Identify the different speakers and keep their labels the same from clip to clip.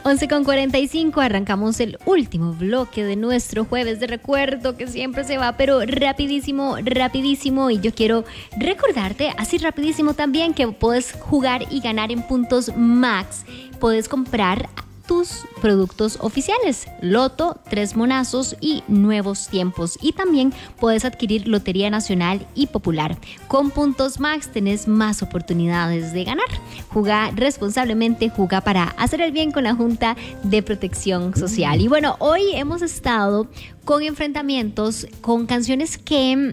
Speaker 1: 11:45, arrancamos el último bloque de nuestro jueves de recuerdo que siempre se va, pero rapidísimo, rapidísimo. Y yo quiero recordarte así rapidísimo también que puedes jugar y ganar en puntos Max. Puedes comprar tus productos oficiales, Loto, Tres Monazos y Nuevos Tiempos. Y también puedes adquirir Lotería Nacional y Popular. Con puntos Max tenés más oportunidades de ganar. Juga responsablemente, juga para hacer el bien con la Junta de Protección Social. Y bueno, hoy hemos estado con enfrentamientos, con canciones que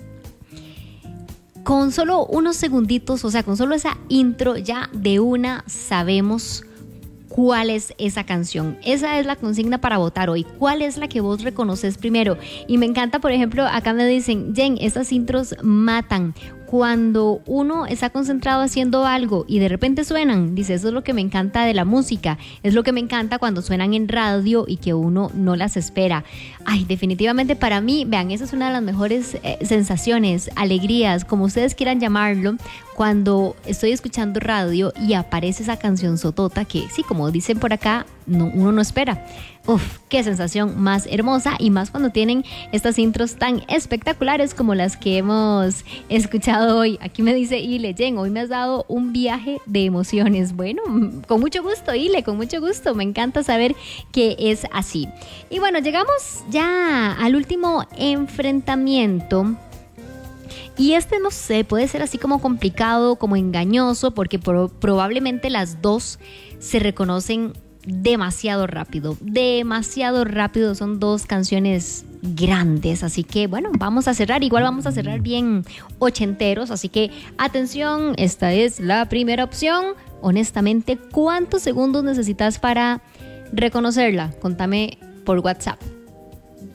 Speaker 1: con solo unos segunditos, o sea, con solo esa intro ya de una sabemos ¿cuál es esa canción? Esa es la consigna para votar hoy. ¿Cuál es la que vos reconoces primero? Y me encanta, por ejemplo, acá me dicen, Jen, estas intros matan. Cuando uno está concentrado haciendo algo y de repente suenan, dice, eso es lo que me encanta de la música, es lo que me encanta cuando suenan en radio y que uno no las espera. Ay, definitivamente para mí, vean, esa es una de las mejores sensaciones, alegrías, como ustedes quieran llamarlo, cuando estoy escuchando radio y aparece esa canción sotota que, sí, como dicen por acá, uno no espera. Uf, qué sensación más hermosa, y más cuando tienen estas intros tan espectaculares como las que hemos escuchado hoy. Aquí me dice Ile, Jen, hoy me has dado un viaje de emociones. Bueno, con mucho gusto, Ile, con mucho gusto. Me encanta saber que es así. Y bueno, llegamos ya al último enfrentamiento. Y no sé, puede ser así como complicado, como engañoso, porque probablemente las dos se reconocen demasiado rápido, son dos canciones grandes, así que bueno, vamos a cerrar bien ochenteros, así que atención, esta es la primera opción. Honestamente, ¿cuántos segundos necesitas para reconocerla? Contame por WhatsApp.